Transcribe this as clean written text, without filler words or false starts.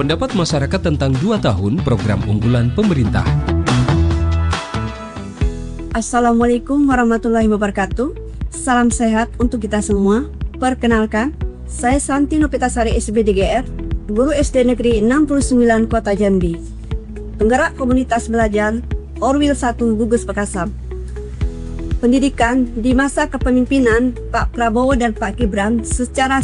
Pendapat masyarakat tentang 2 tahun program unggulan pemerintah. Assalamualaikum warahmatullahi wabarakatuh. Salam sehat untuk kita semua. Perkenalkan, saya Santi Nopitasari SBDGR, guru SD Negeri 69 Kota Jambi, penggerak komunitas belajar Orwil 1 Gugus Pekasam. Pendidikan di masa kepemimpinan Pak Prabowo dan Pak Gibran secara